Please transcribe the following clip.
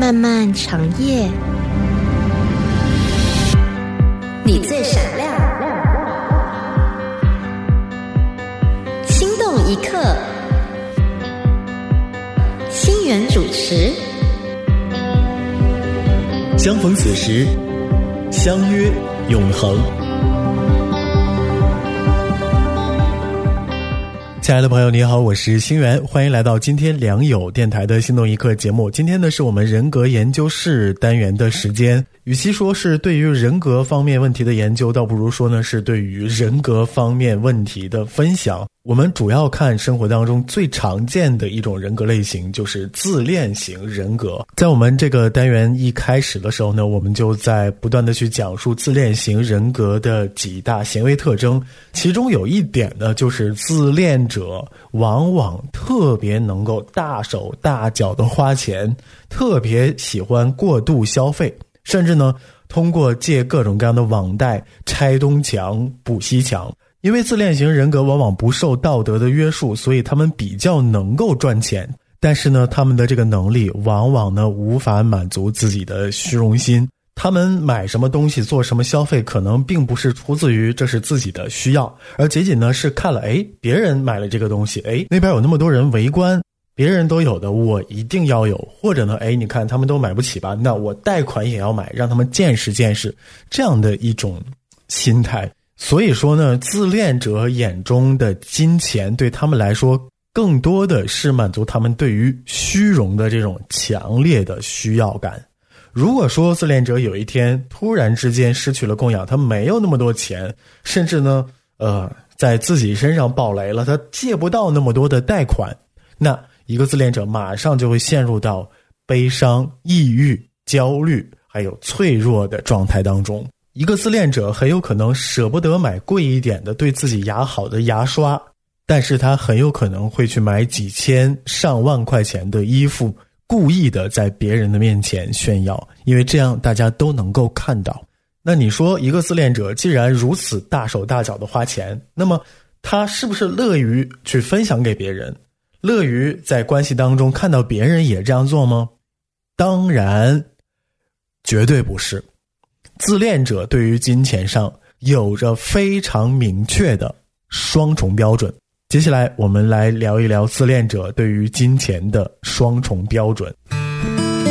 漫漫长夜，你最闪亮，心动一刻，心源主持。 相逢此时，相约永恒。亲爱的朋友你好，我是星源，欢迎来到今天良友电台的心动一刻节目。今天呢是我们人格研究室单元的时间，与其说是对于人格方面问题的研究，倒不如说呢是对于人格方面问题的分享。我们主要看生活当中最常见的一种人格类型，就是自恋型人格。在我们这个单元一开始的时候呢，我们就在不断的去讲述自恋型人格的几大行为特征，其中有一点呢，就是自恋者往往特别能够大手大脚的花钱，特别喜欢过度消费，甚至呢通过借各种各样的网贷拆东墙补西墙。因为自恋型人格往往不受道德的约束，所以他们比较能够赚钱，但是呢他们的这个能力往往呢无法满足自己的虚荣心。他们买什么东西做什么消费，可能并不是出自于这是自己的需要，而仅仅呢是看了别人买了这个东西，那边有那么多人围观，别人都有的我一定要有，或者呢你看他们都买不起吧，那我贷款也要买，让他们见识见识，这样的一种心态。所以说呢，自恋者眼中的金钱对他们来说更多的是满足他们对于虚荣的这种强烈的需要感。如果说自恋者有一天突然之间失去了供养，他没有那么多钱，甚至呢在自己身上爆雷了，他借不到那么多的贷款，那一个自恋者马上就会陷入到悲伤、抑郁、焦虑还有脆弱的状态当中。一个自恋者很有可能舍不得买贵一点的对自己牙好的牙刷，但是他很有可能会去买几千上万块钱的衣服，故意的在别人的面前炫耀，因为这样大家都能够看到。那你说一个自恋者既然如此大手大脚的花钱，那么他是不是乐于去分享给别人，乐于在关系当中看到别人也这样做吗？当然绝对不是。自恋者对于金钱上有着非常明确的双重标准。接下来我们来聊一聊自恋者对于金钱的双重标准。